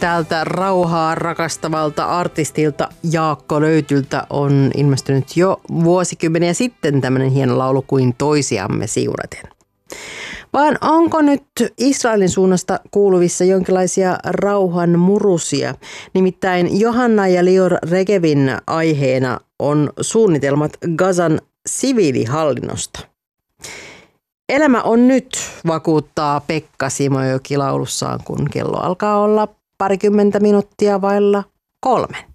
Täältä rauhaa rakastavalta artistilta Jaakko Löytyltä on ilmestynyt jo vuosikymmeniä sitten tämmöinen hieno laulu kuin Toisiamme siunaten. Vaan onko nyt Israelin suunnasta kuuluvissa jonkinlaisia rauhan murusia? Nimittäin Johanna ja Lior Regevin aiheena on suunnitelmat Gazan siviilihallinnosta. Elämä on nyt, vakuuttaa Pekka Simojoki laulussaan, kun kello alkaa olla 20 minuuttia vailla 3.